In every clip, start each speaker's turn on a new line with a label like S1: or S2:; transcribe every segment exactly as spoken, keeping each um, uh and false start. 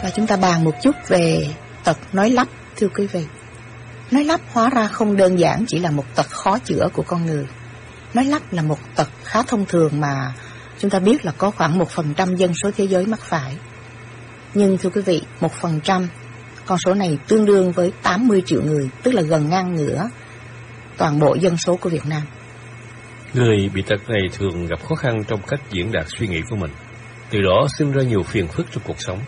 S1: Và chúng ta bàn một chút về tật nói lắp, thưa quý vị. Nói lắp hóa ra không đơn giản chỉ là một tật khó chữa của con người. Nói lắp là một tật khá thông thường mà chúng ta biết là có khoảng một phần trăm dân số thế giới mắc phải. Nhưng thưa quý vị, một phần trăm, con số này tương đương với tám mươi triệu người, tức là gần ngang ngửa toàn bộ dân số của Việt Nam.
S2: Người bị tật này thường gặp khó khăn trong cách diễn đạt suy nghĩ của mình, từ đó sinh ra nhiều phiền phức trong cuộc sống.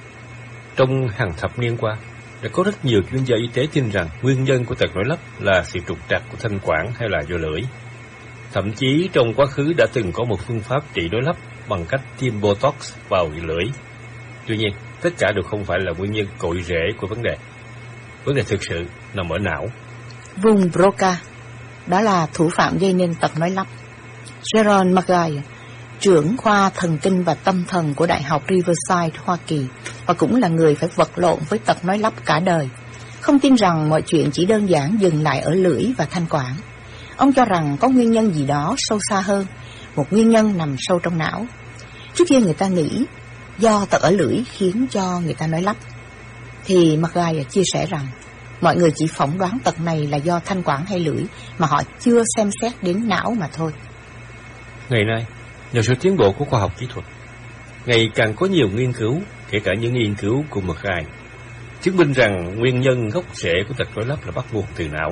S2: Trong hàng thập niên qua, đã có rất nhiều chuyên gia y tế tin rằng nguyên nhân của tật nói lắp là sự trục trặc của thanh quản hay là do lưỡi. Thậm chí trong quá khứ đã từng có một phương pháp trị nói lắp bằng cách tiêm Botox vào lưỡi. Tuy nhiên, tất cả đều không phải là nguyên nhân cội rễ của vấn đề. Vấn đề thực sự nằm ở não.
S1: Vùng Broca, đó là thủ phạm gây nên tật nói lắp. Jerome McGuire, trưởng khoa thần kinh và tâm thần của Đại học Riverside, Hoa Kỳ, và cũng là người phải vật lộn với tật nói lắp cả đời, không tin rằng mọi chuyện chỉ đơn giản dừng lại ở lưỡi và thanh quản. Ông cho rằng có nguyên nhân gì đó sâu xa hơn, một nguyên nhân nằm sâu trong não. Trước kia người ta nghĩ do tật ở lưỡi khiến cho người ta nói lắp, thì McGuire chia sẻ rằng mọi người chỉ phỏng đoán tật này là do thanh quản hay lưỡi, mà họ chưa xem xét đến não mà thôi.
S2: Ngày nay, nhờ sự tiến bộ của khoa học kỹ thuật, ngày càng có nhiều nghiên cứu, kể cả những nghiên cứu của McGuire, chứng minh rằng nguyên nhân gốc rễ của tật nói lắp là bắt nguồn từ não.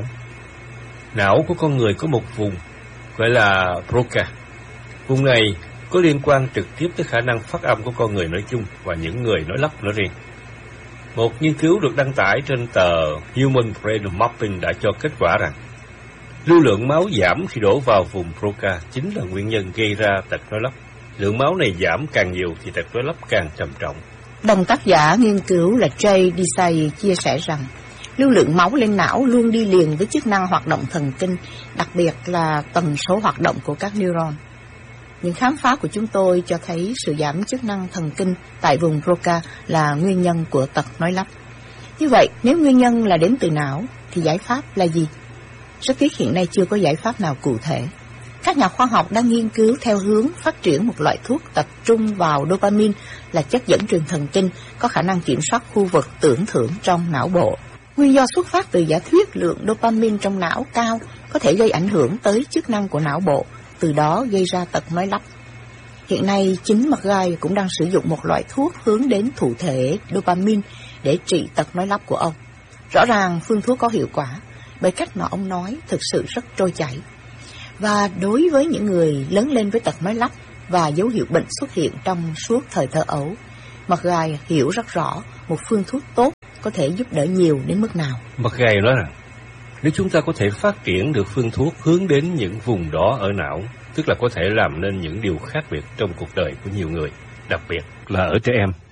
S2: Não của con người có một vùng gọi là Broca. Vùng này có liên quan trực tiếp tới khả năng phát âm của con người nói chung và những người nói lắp nói riêng. Một nghiên cứu được đăng tải trên tờ Human Brain Mapping đã cho kết quả rằng lưu lượng máu giảm khi đổ vào vùng Broca chính là nguyên nhân gây ra tật nói lắp. Lượng máu này giảm càng nhiều thì tật nói lắp càng trầm trọng.
S1: Đồng tác giả nghiên cứu là Jay Desai chia sẻ rằng lưu lượng máu lên não luôn đi liền với chức năng hoạt động thần kinh, đặc biệt là tần số hoạt động của các neuron. Những khám phá của chúng tôi cho thấy sự giảm chức năng thần kinh tại vùng Broca là nguyên nhân của tật nói lắp. Như vậy, nếu nguyên nhân là đến từ não, thì giải pháp là gì? Rất tiếc hiện nay chưa có giải pháp nào cụ thể. Các nhà khoa học đang nghiên cứu theo hướng phát triển một loại thuốc tập trung vào dopamine, là chất dẫn truyền thần kinh có khả năng kiểm soát khu vực tưởng thưởng trong não bộ. Nguyên do xuất phát từ giả thuyết lượng dopamine trong não cao có thể gây ảnh hưởng tới chức năng của não bộ, từ đó gây ra tật nói lắp. Hiện nay, chính McGuire cũng đang sử dụng một loại thuốc hướng đến thụ thể dopamine để trị tật nói lắp của ông. Rõ ràng phương thuốc có hiệu quả, bởi cách mà ông nói thực sự rất trôi chảy. Và đối với những người lớn lên với tật nói lắp và dấu hiệu bệnh xuất hiện trong suốt thời thơ ấu, McGuire hiểu rất rõ một phương thuốc tốt có thể giúp đỡ nhiều đến mức nào.
S2: McGuire nói rằng nếu chúng ta có thể phát triển được phương thuốc hướng đến những vùng đó ở não, tức là có thể làm nên những điều khác biệt trong cuộc đời của nhiều người, đặc biệt là ở trẻ em.